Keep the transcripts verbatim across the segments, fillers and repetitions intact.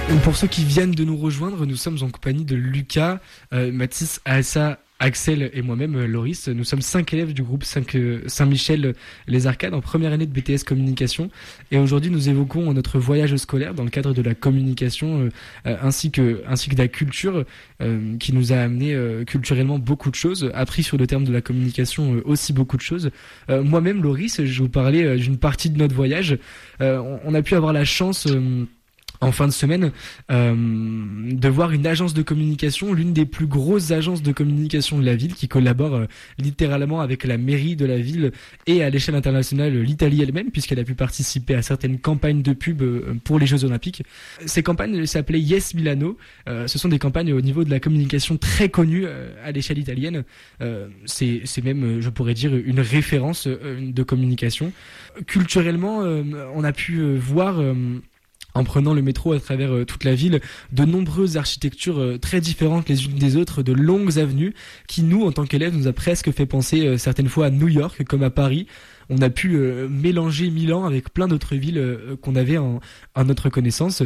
Pour ceux qui viennent de nous rejoindre, nous sommes en compagnie de Lucas, euh, Mathis, Assa, Axel et moi-même, Loris. Nous sommes cinq élèves du groupe Saint-Michel-les Arcades en première année de B T S Communication. Et aujourd'hui, nous évoquons notre voyage scolaire dans le cadre de la communication euh, ainsi que ainsi que de la culture euh, qui nous a amené euh, culturellement beaucoup de choses, appris sur le terme de la communication euh, aussi beaucoup de choses. Euh, moi-même, Loris, je vous parlais euh, d'une partie de notre voyage. Euh, on, on a pu avoir la chance... Euh, en fin de semaine, euh, de voir une agence de communication, l'une des plus grosses agences de communication de la ville, qui collabore euh, littéralement avec la mairie de la ville et à l'échelle internationale l'Italie elle-même, puisqu'elle a pu participer à certaines campagnes de pub euh, pour les Jeux Olympiques. Ces campagnes s'appelaient Yes Milano. Euh, ce sont des campagnes au niveau de la communication très connues euh, à l'échelle italienne. Euh, c'est, c'est même, je pourrais dire, une référence euh, de communication. Culturellement, euh, on a pu euh, voir... Euh, en prenant le métro à travers euh, toute la ville, de nombreuses architectures euh, très différentes les unes des autres, de longues avenues, qui nous, en tant qu'élèves, nous a presque fait penser euh, certaines fois à New York, comme à Paris. On a pu euh, mélanger Milan avec plein d'autres villes euh, qu'on avait en, en notre connaissance.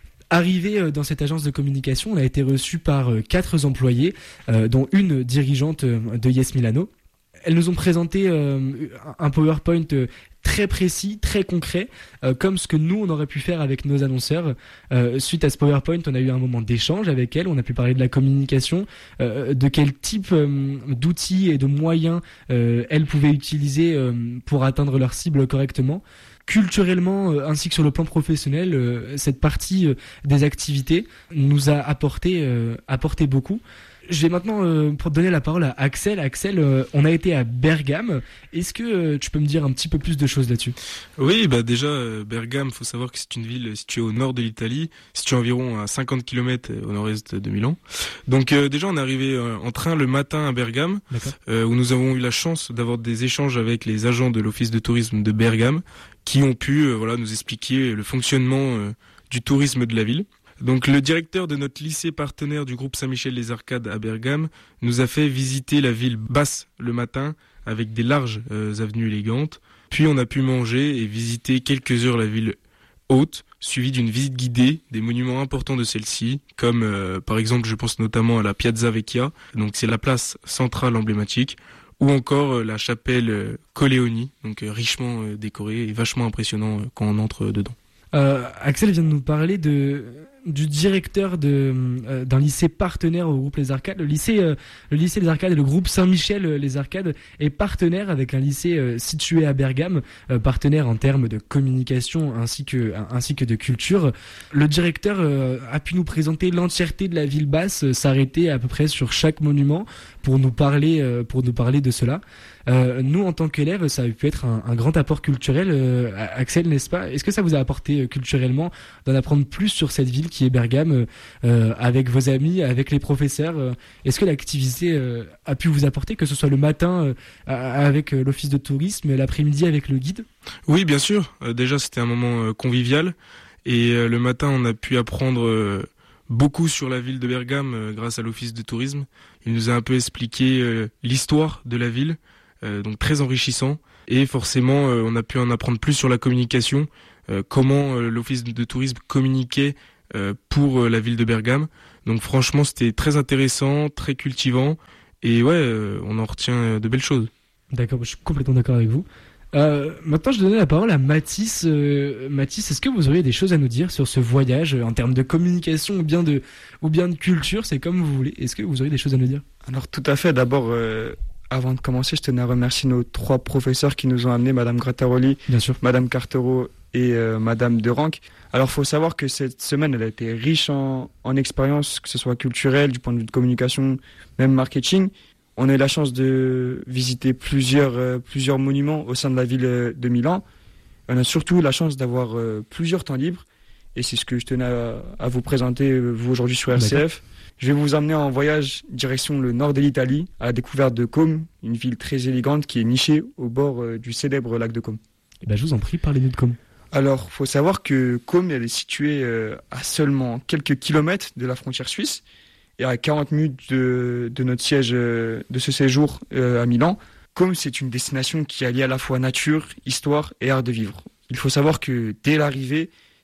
Arrivé euh, dans cette agence de communication, on a été reçu par euh, quatre employés, euh, dont une dirigeante euh, de Yes Milano. Elles nous ont présenté euh, un PowerPoint euh, très précis, très concret, euh, comme ce que nous, on aurait pu faire avec nos annonceurs. Euh, suite à ce PowerPoint, on a eu un moment d'échange avec elles, on a pu parler de la communication, euh, de quel type euh, d'outils et de moyens euh, elles pouvaient utiliser euh, pour atteindre leur cible correctement. Culturellement, euh, ainsi que sur le plan professionnel, euh, cette partie euh, des activités nous a apporté, euh, apporté beaucoup. Je vais maintenant euh, pour donner la parole à Axel. Axel, euh, on a été à Bergame. Est-ce que euh, tu peux me dire un petit peu plus de choses là-dessus ? Oui, bah déjà euh, Bergame, faut savoir que c'est une ville située au nord de l'Italie, située environ à cinquante kilomètres au nord-est de Milan. Donc euh, déjà on est arrivé euh, en train le matin à Bergame, euh, où nous avons eu la chance d'avoir des échanges avec les agents de l'office de tourisme de Bergame, qui ont pu euh, voilà nous expliquer le fonctionnement euh, du tourisme de la ville. Donc le directeur de notre lycée partenaire du groupe Saint-Michel-les Arcades à Bergame nous a fait visiter la ville basse le matin avec des larges euh, avenues élégantes. Puis on a pu manger et visiter quelques heures la ville haute, suivie d'une visite guidée des monuments importants de celle-ci, comme euh, par exemple je pense notamment à la Piazza Vecchia, donc c'est la place centrale emblématique, ou encore euh, la chapelle euh, Colleoni, donc euh, richement euh, décorée et vachement impressionnant euh, quand on entre euh, dedans. Euh, Axel vient de nous parler de du directeur de euh, d'un lycée partenaire au groupe Les Arcades. Le lycée euh, le lycée Les Arcades et le groupe Saint-Michel euh, Les Arcades est partenaire avec un lycée euh, situé à Bergame, euh, partenaire en termes de communication ainsi que ainsi que de culture. Le directeur euh, a pu nous présenter l'entièreté de la ville basse, euh, s'arrêter à peu près sur chaque monument pour nous parler euh, pour nous parler de cela. Euh, nous, en tant qu'élèves, ça a pu être un, un grand apport culturel. Euh, Axel, n'est-ce pas ? Est-ce que ça vous a apporté euh, culturellement d'en apprendre plus sur cette ville qui est Bergame, euh, avec vos amis, avec les professeurs ? euh, Est-ce que l'activité euh, a pu vous apporter, que ce soit le matin euh, avec euh, l'office de tourisme, l'après-midi avec le guide ? Oui, bien sûr. Euh, déjà, c'était un moment euh, convivial. Et euh, le matin, on a pu apprendre... Euh, beaucoup sur la ville de Bergame euh, grâce à l'office de tourisme. Il nous a un peu expliqué euh, l'histoire de la ville, euh, donc très enrichissant. Et forcément, euh, on a pu en apprendre plus sur la communication, euh, comment euh, l'office de tourisme communiquait euh, pour euh, la ville de Bergame. Donc franchement, c'était très intéressant, très cultivant. Et ouais, euh, on en retient euh, de belles choses. D'accord, je suis complètement d'accord avec vous. Euh, maintenant, je donnais la parole à Mathis. Euh, Mathis, est-ce que vous auriez des choses à nous dire sur ce voyage euh, en termes de communication ou bien de, ou bien de culture ? C'est comme vous voulez. Est-ce que vous auriez des choses à nous dire ? Alors, tout à fait. D'abord, euh, avant de commencer, je tenais à remercier nos trois professeurs qui nous ont amenés, Madame Grattaroli, bien sûr, Madame Cartero et euh, Madame Deranque. Alors, il faut savoir que cette semaine, elle a été riche en, en expériences, que ce soit culturelle, du point de vue de communication, même marketing. On a eu la chance de visiter plusieurs, euh, plusieurs monuments au sein de la ville euh, de Milan. On a surtout la chance d'avoir euh, plusieurs temps libres. Et c'est ce que je tenais à, à vous présenter, euh, vous, aujourd'hui sur R C F. D'accord. Je vais vous emmener en voyage direction le nord de l'Italie, à la découverte de Côme, une ville très élégante qui est nichée au bord euh, du célèbre lac de Côme. Eh ben, je vous en prie, parlez-nous de Côme. Alors, il faut savoir que Côme, elle est située euh, à seulement quelques kilomètres de la frontière suisse, et à quarante minutes de, de notre siège euh, de ce séjour euh, à Milan. Côme, c'est une destination qui allie à la fois nature, histoire et art de vivre. Il faut savoir que dès l'arrivée,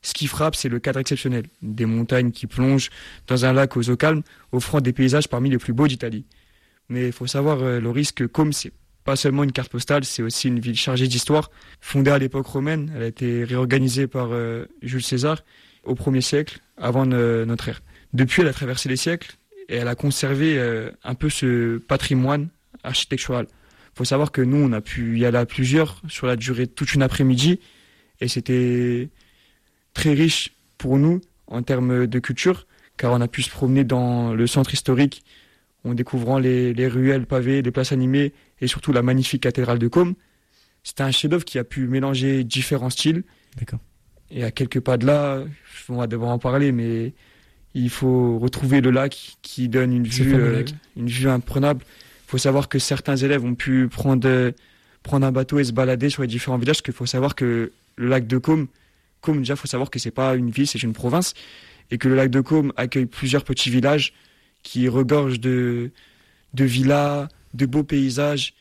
Ce qui frappe, c'est le cadre exceptionnel. Des montagnes qui plongent dans un lac aux eaux calmes, offrant des paysages parmi les plus beaux d'Italie. Mais il faut savoir, euh, Loris, que Côme, c'est pas seulement une carte postale, c'est aussi une ville chargée d'histoire. Fondée à l'époque romaine, elle a été réorganisée par euh, Jules César au premier siècle, avant euh, notre ère. Depuis, elle a traversé les siècles et elle a conservé euh, un peu ce patrimoine architectural. Il faut savoir que nous, on a pu y aller à plusieurs sur la durée de toute une après-midi et c'était très riche pour nous en termes de culture, car on a pu se promener dans le centre historique en découvrant les, les ruelles pavées, les places animées et surtout la magnifique cathédrale de Côme. C'était un chef-d'œuvre qui a pu mélanger différents styles. D'accord. Et à quelques pas de là, on va devoir en parler, mais il faut retrouver le lac qui donne une vue, euh, une vue imprenable. Il faut savoir que certains élèves ont pu prendre, prendre un bateau et se balader sur les différents villages, parce qu'il faut savoir que le lac de Côme, Côme, déjà, il faut savoir que c'est pas une ville, c'est une province, et que le lac de Côme accueille plusieurs petits villages qui regorgent de, de villas, de beaux paysages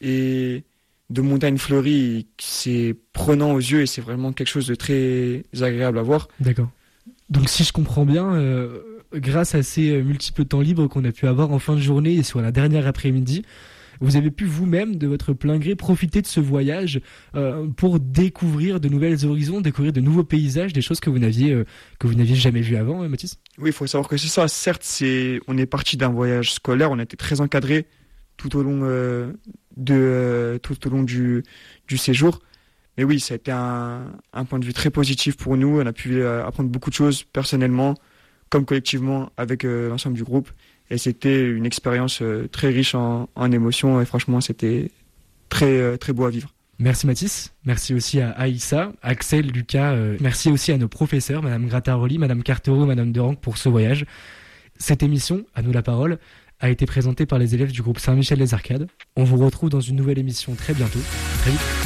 et de montagnes fleuries. C'est prenant aux yeux et c'est vraiment quelque chose de très agréable à voir. D'accord. Donc si je comprends bien, euh, grâce à ces multiples temps libres qu'on a pu avoir en fin de journée et sur la dernière après-midi, vous avez pu vous-même, de votre plein gré, profiter de ce voyage euh, pour découvrir de nouvelles horizons, découvrir de nouveaux paysages, des choses que vous n'aviez euh, que vous n'aviez jamais vues avant, hein, Mathis ? Oui, il faut savoir que c'est ça. Certes, c'est on est parti d'un voyage scolaire, on a été très encadré tout au long euh, de euh, tout au long du du séjour. Mais oui, ça a été un, un point de vue très positif pour nous. On a pu euh, apprendre beaucoup de choses personnellement, comme collectivement avec euh, l'ensemble du groupe. Et c'était une expérience euh, très riche en, en émotions et franchement, c'était très, euh, très beau à vivre. Merci Mathis, merci aussi à Aïssa, Axel, Lucas, euh, merci aussi à nos professeurs, Madame Grattaroli, Madame Cartero, Madame Deranque pour ce voyage. Cette émission, à nous la parole, a été présentée par les élèves du groupe Saint-Michel-les-Arcades. On vous retrouve dans une nouvelle émission très bientôt. Très vite.